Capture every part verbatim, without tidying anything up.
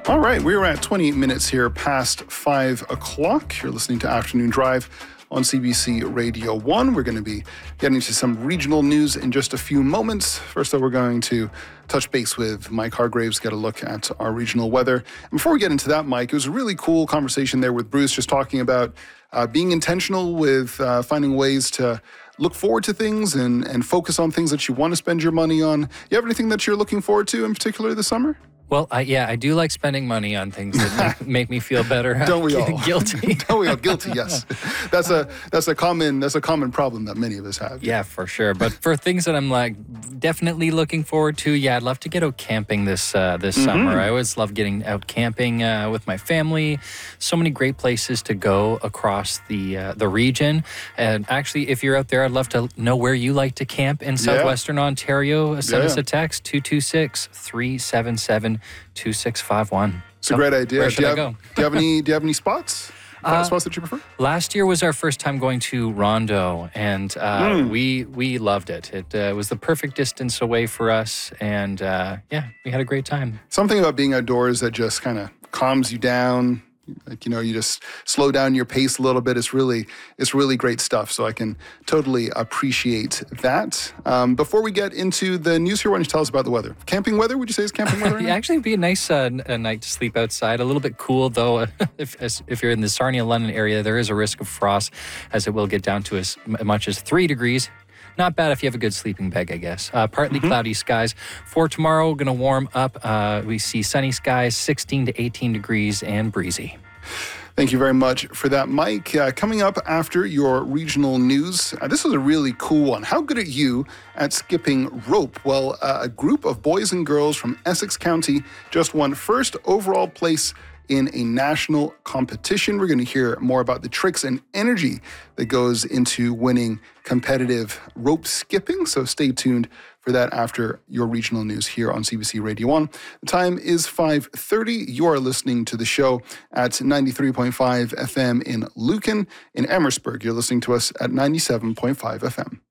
All right, we're at twenty-eight minutes here past five o'clock. You're listening to Afternoon Drive on C B C Radio one. We're going to be getting to some regional news in just a few moments. First, though, we're going to touch base with Mike Hargraves, get a look at our regional weather. And before we get into that, Mike, it was a really cool conversation there with Bruce, just talking about uh, being intentional with uh, finding ways to look forward to things and, and focus on things that you want to spend your money on. You have anything that you're looking forward to in particular this summer? Well, I, yeah, I do like spending money on things that make, make me feel better. Don't we all? Guilty. Don't we all? Guilty, yes. That's a that's a common that's a common problem that many of us have. Yeah, for sure. But for things that I'm like definitely looking forward to, yeah, I'd love to get out camping this uh, this mm-hmm. summer. I always love getting out camping uh, with my family. So many great places to go across the uh, the region. And actually, if you're out there, I'd love to know where you like to camp in southwestern yeah. Ontario. Send yeah. us a text, two two six, three seven seven, two six five one. It's a great idea. Where should do you I have, go? do you have any? Do you have any spots? Uh, spots that you prefer? Last year was our first time going to Rondo, and uh, mm. we we loved it. It uh, was the perfect distance away for us, and uh, yeah, we had a great time. Something about being outdoors that just kind of calms you down. Like, you know, you just slow down your pace a little bit. It's really, it's really great stuff. So I can totally appreciate that. Um, before we get into the news here, why don't you tell us about the weather? Camping weather, would you say is camping weather? Right yeah, actually it'd be a nice uh, a night to sleep outside. A little bit cool, though. if if you're in the Sarnia, London area, there is a risk of frost, as it will get down to as much as three degrees. Not bad if you have a good sleeping bag, I guess. Uh, partly mm-hmm. cloudy skies. For tomorrow, going to warm up. Uh, we see sunny skies, sixteen to eighteen degrees, and breezy. Thank you very much for that, Mike. Uh, coming up after your regional news, uh, this is a really cool one. How good are you at skipping rope? Well, uh, a group of boys and girls from Essex County just won first overall place in a national competition. We're going to hear more about the tricks and energy that goes into winning competitive rope skipping. So stay tuned for that after your regional news here on C B C Radio one. The time is five thirty. You are listening to the show at ninety-three point five F M in Lucan. In Amherstburg, you're listening to us at ninety-seven point five F M.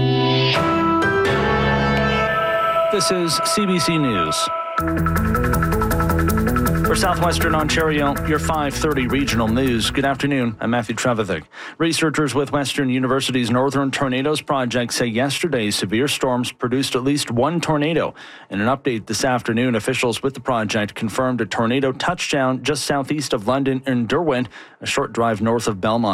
This is C B C News. For Southwestern Ontario, your five thirty regional news. Good afternoon. I'm Matthew Trevithick. Researchers with Western University's Northern Tornadoes Project say yesterday's severe storms produced at least one tornado. In an update this afternoon, officials with the project confirmed a tornado touchdown just southeast of London in Derwent, a short drive north of Belmont.